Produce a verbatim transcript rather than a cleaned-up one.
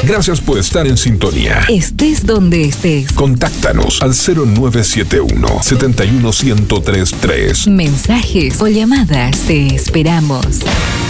Gracias por estar en sintonía. Estés donde estés. Contáctanos al cero nueve siete uno, siete uno, uno cero tres tres. Mensajes o llamadas, te esperamos.